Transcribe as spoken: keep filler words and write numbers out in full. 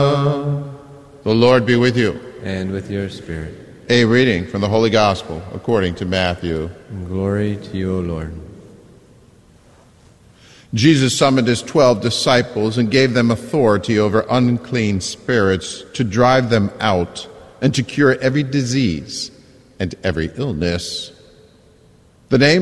The Lord be with you. And with your spirit. A reading from the Holy Gospel according to Matthew. Glory to you, O Lord. Jesus summoned his twelve disciples and gave them authority over unclean spirits to drive them out and to cure every disease and every illness. The name